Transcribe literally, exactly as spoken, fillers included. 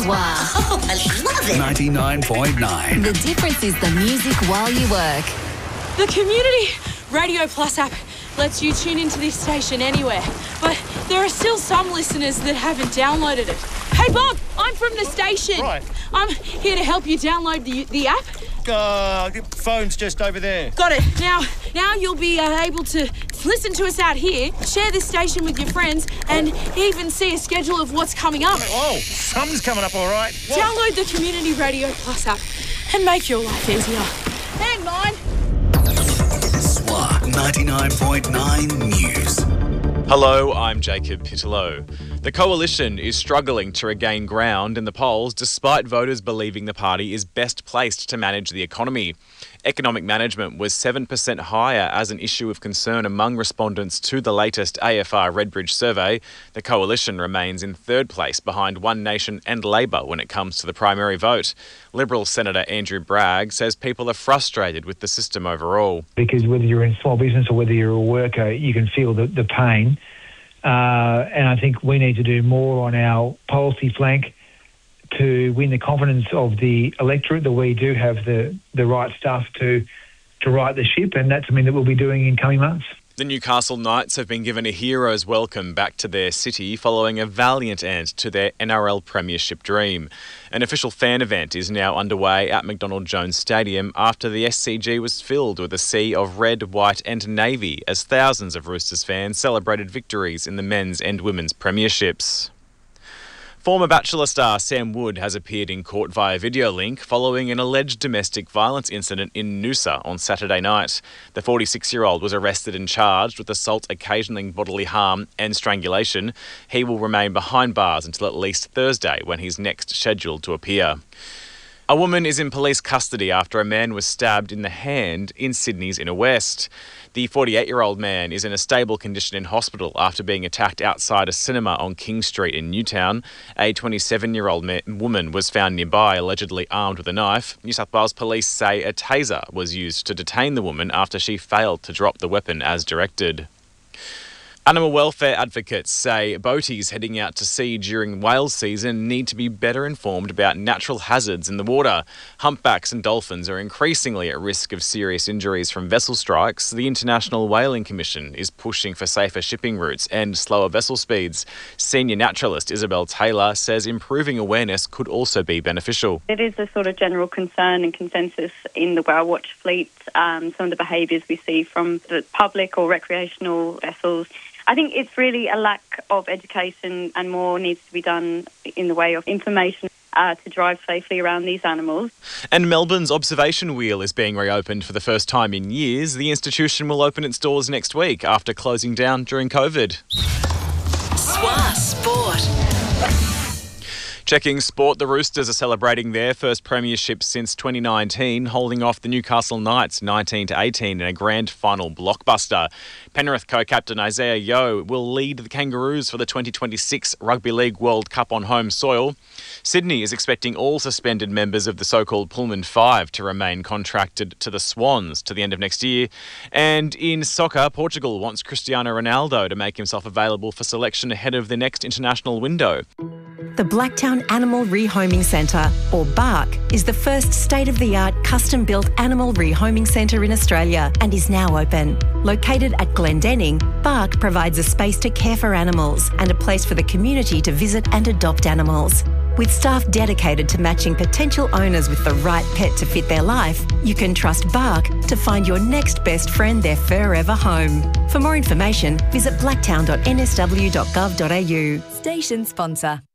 Swa. Oh, I love it. ninety-nine point nine. The difference is the music while you work. The Community Radio Plus app lets you tune into this station anywhere, but there are still some listeners that haven't downloaded it. Hey Bob, I'm from the station. Right. I'm here to help you download the the app. Uh, the phone's just over there. Got it. Now, now you'll be uh, able to listen to us out here, share this station with your friends, and even see a schedule of what's coming up. Oh, something's coming up all right. What? Download the Community Radio Plus app and make your life easier. And mine. Swa ninety-nine point nine News. Hello, I'm Jacob Pittello. The Coalition is struggling to regain ground in the polls despite voters believing the party is best placed to manage the economy. Economic management was seven percent higher as an issue of concern among respondents to the latest A F R Redbridge survey. The Coalition remains in third place behind One Nation and Labor when it comes to the primary vote. Liberal Senator Andrew Bragg says people are frustrated with the system overall. Because whether you're in small business or whether you're a worker, you can feel the, the pain. Uh, and I think we need to do more on our policy flank to win the confidence of the electorate that we do have the, the right stuff to to right the ship, and that's something that we'll be doing in coming months. The Newcastle Knights have been given a hero's welcome back to their city following a valiant end to their N R L premiership dream. An official fan event is now underway at McDonald Jones Stadium after the S C G was filled with a sea of red, white and navy as thousands of Roosters fans celebrated victories in the men's and women's premierships. Former Bachelor star Sam Wood has appeared in court via video link following an alleged domestic violence incident in Noosa on Saturday night. The forty-six-year-old was arrested and charged with assault occasioning bodily harm and strangulation. He will remain behind bars until at least Thursday, when he's next scheduled to appear. A woman is in police custody after a man was stabbed in the hand in Sydney's Inner West. The forty-eight-year-old man is in a stable condition in hospital after being attacked outside a cinema on King Street in Newtown. A twenty-seven-year-old ma- woman was found nearby, allegedly armed with a knife. New South Wales police say a taser was used to detain the woman after she failed to drop the weapon as directed. Animal welfare advocates say boaties heading out to sea during whale season need to be better informed about natural hazards in the water. Humpbacks and dolphins are increasingly at risk of serious injuries from vessel strikes. The International Whaling Commission is pushing for safer shipping routes and slower vessel speeds. Senior naturalist Isabel Taylor says improving awareness could also be beneficial. It is a sort of general concern and consensus in the whale watch fleet, um, some of the behaviours we see from the public or recreational vessels. I think it's really a lack of education, and more needs to be done in the way of information uh, to drive safely around these animals. And Melbourne's observation wheel is being reopened for the first time in years. The institution will open its doors next week after closing down during COVID. Swa Sport. Checking sport, the Roosters are celebrating their first premiership since twenty nineteen, holding off the Newcastle Knights nineteen to eighteen in a grand final blockbuster. Penrith co-captain Isaiah Yeo will lead the Kangaroos for the twenty twenty-six Rugby League World Cup on home soil. Sydney is expecting all suspended members of the so-called Pullman Five to remain contracted to the Swans to the end of next year. And in soccer, Portugal wants Cristiano Ronaldo to make himself available for selection ahead of the next international window. The Blacktown Animal Rehoming Centre, or BARC, is the first state-of-the-art custom-built animal rehoming centre in Australia and is now open. Located at Glendenning, BARC provides a space to care for animals and a place for the community to visit and adopt animals. With staff dedicated to matching potential owners with the right pet to fit their life, you can trust BARC to find your next best friend their forever home. For more information, visit blacktown dot n s w dot gov dot a u. Station sponsor.